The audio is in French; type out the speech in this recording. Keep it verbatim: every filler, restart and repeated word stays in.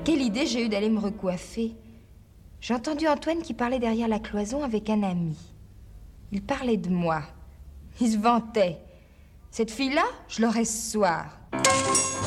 quelle idée j'ai eue d'aller me recoiffer. J'ai entendu Antoine qui parlait derrière la cloison avec un ami. Il parlait de moi. Il se vantait. Cette fille-là, je l'aurai ce soir.